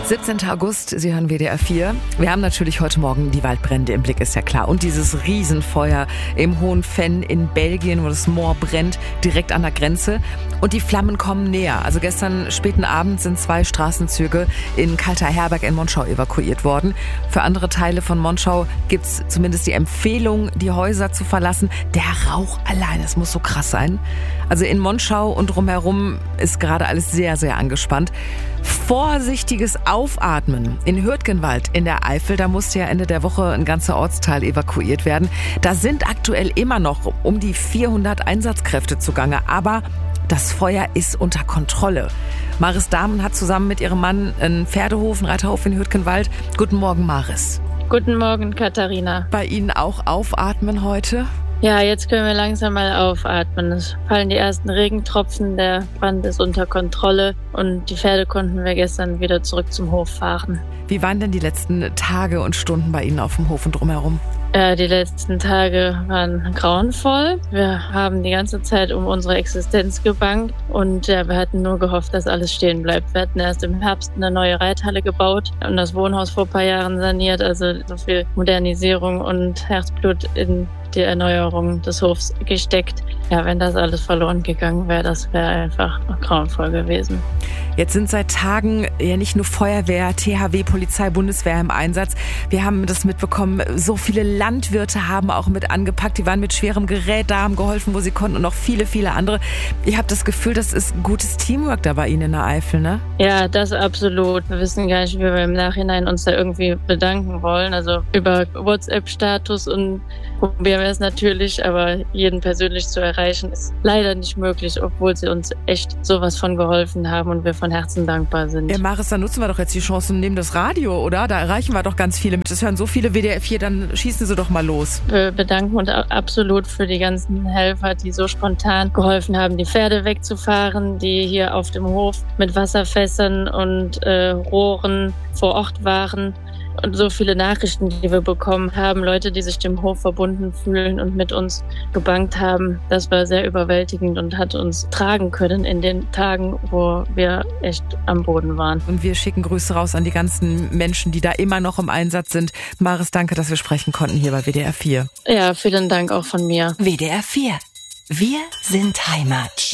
17. August, Sie hören WDR 4. Wir haben natürlich heute Morgen die Waldbrände im Blick, ist ja klar. Und dieses Riesenfeuer im Hohen Venn in Belgien, wo das Moor brennt, direkt an der Grenze. Und die Flammen kommen näher. Also gestern späten Abend sind 2 Straßenzüge in Kalter-Herberg in Monschau evakuiert worden. Für andere Teile von Monschau gibt's zumindest die Empfehlung, die Häuser zu verlassen. Der Rauch allein, es muss so krass sein. Also in Monschau und drumherum ist gerade alles sehr, sehr angespannt. Vorsichtiges Aufatmen in Hürtgenwald in der Eifel. Da musste ja Ende der Woche ein ganzer Ortsteil evakuiert werden. Da sind aktuell immer noch um die 400 Einsatzkräfte zugange. Aber das Feuer ist unter Kontrolle. Maris Dahmen hat zusammen mit ihrem Mann einen Pferdehof, einen Reiterhof in Hürtgenwald. Guten Morgen, Maris. Guten Morgen, Katharina. Bei Ihnen auch aufatmen heute? Ja, jetzt können wir langsam mal aufatmen. Es fallen die ersten Regentropfen, der Brand ist unter Kontrolle und die Pferde konnten wir gestern wieder zurück zum Hof fahren. Wie waren denn die letzten Tage und Stunden bei Ihnen auf dem Hof und drumherum? Die letzten Tage waren grauenvoll. Wir haben die ganze Zeit um unsere Existenz gebangt und wir hatten nur gehofft, dass alles stehen bleibt. Wir hatten erst im Herbst eine neue Reithalle gebaut und das Wohnhaus vor ein paar Jahren saniert. Also so viel Modernisierung und Herzblut in die Erneuerung des Hofs gesteckt. Ja, wenn das alles verloren gegangen wäre, das wäre einfach grauenvoll gewesen. Jetzt sind seit Tagen ja nicht nur Feuerwehr, THW, Polizei, Bundeswehr im Einsatz. Wir haben das mitbekommen, so viele Landwirte haben auch mit angepackt. Die waren mit schwerem Gerät da, haben geholfen, wo sie konnten und noch viele, viele andere. Ich habe das Gefühl, das ist gutes Teamwork da bei Ihnen in der Eifel, ne? Ja, das absolut. Wir wissen gar nicht, wie wir im Nachhinein uns da irgendwie bedanken wollen. Also über WhatsApp-Status und probieren wir es natürlich, aber jeden persönlich zu erreichen, ist leider nicht möglich, obwohl sie uns echt sowas von geholfen haben und wir von Herzen dankbar sind. Ja, Maris, dann nutzen wir doch jetzt die Chance und nehmen das Radio, oder? Da erreichen wir doch ganz viele mit. Das hören so viele WDR 4, dann schießen Sie doch mal los. Wir bedanken uns absolut für die ganzen Helfer, die so spontan geholfen haben, die Pferde wegzufahren, die hier auf dem Hof mit Wasserfässern und Rohren vor Ort waren. Und so viele Nachrichten, die wir bekommen haben, Leute, die sich dem Hof verbunden fühlen und mit uns gebankt haben, das war sehr überwältigend und hat uns tragen können in den Tagen, wo wir echt am Boden waren. Und wir schicken Grüße raus an die ganzen Menschen, die da immer noch im Einsatz sind. Maris, danke, dass wir sprechen konnten hier bei WDR 4. Ja, vielen Dank auch von mir. WDR 4. Wir sind Heimat.